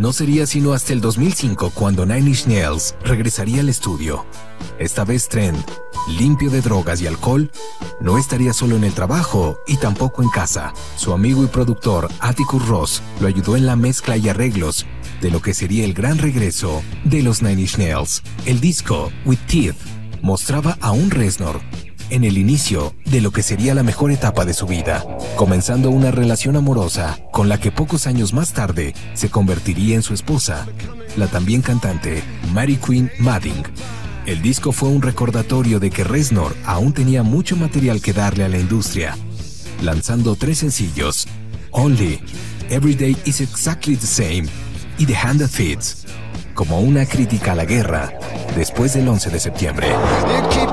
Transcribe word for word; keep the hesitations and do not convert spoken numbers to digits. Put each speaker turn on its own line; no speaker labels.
No sería sino hasta el dos mil cinco cuando Nine Inch Nails regresaría al estudio. Esta vez Trent, limpio de drogas y alcohol, no estaría solo en el trabajo y tampoco en casa. Su amigo y productor Atticus Ross lo ayudó en la mezcla y arreglos de lo que sería el gran regreso de los Nine Inch Nails. El disco With Teeth mostraba a un Reznor en el inicio de lo que sería la mejor etapa de su vida, comenzando una relación amorosa con la que pocos años más tarde se convertiría en su esposa, la también cantante Mary Queen Madding. El disco fue un recordatorio de que Reznor aún tenía mucho material que darle a la industria, lanzando tres sencillos: Only, Every Day Is Exactly the Same y The Hand That Feeds, como una crítica a la guerra después del once de septiembre.
You keep